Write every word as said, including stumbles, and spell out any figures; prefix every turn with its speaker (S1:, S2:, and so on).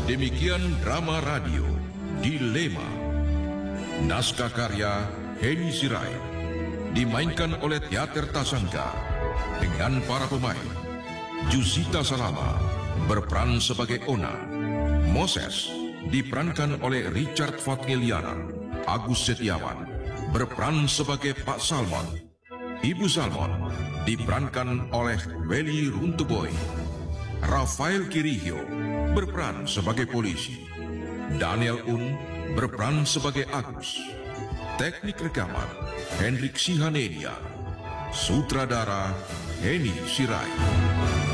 S1: Demikian drama radio Dilema. Naskah karya Heni Sirait, dimainkan oleh Teater Tasangka dengan para pemain: Jusita Salama berperan sebagai Ona, Moses diperankan oleh Richard Fatngeliana, Agus Setiawan berperan sebagai Pak Salmon, Ibu Salmon diperankan oleh Welly Runtuboy, Rafael Kirihyo berperan sebagai polisi, Daniel Un berperan sebagai Agus. Teknik rekaman Hendrik Sihanedia, sutradara Heni Sirait.